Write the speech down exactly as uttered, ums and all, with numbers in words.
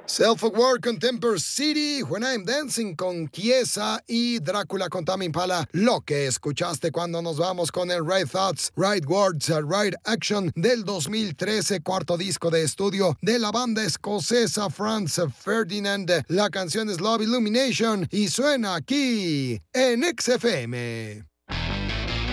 Self-Aware con Temper City, When I'm Dancing con Chiesa y Drácula con Tame Impala. Lo que escuchaste cuando nos vamos con el Right Thoughts, Right Words, Right Action del dos mil trece, cuarto disco de estudio de la banda escocesa Franz Ferdinand. La canción es Love Illumination y suena aquí en X F M.